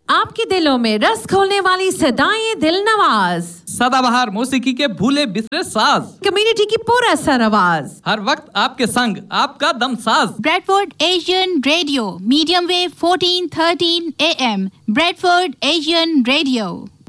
आपके दिलों में रस खोलने वाली सदाएं दिल नवाज, सदाबहार मौसीकी के भूले बिसरे साज, कम्युनिटी की पूरा सर आवाज, हर वक्त आपके संग आपका दम साज। Bradford Asian radio, medium wave 1413 AM, Bradford Asian radio.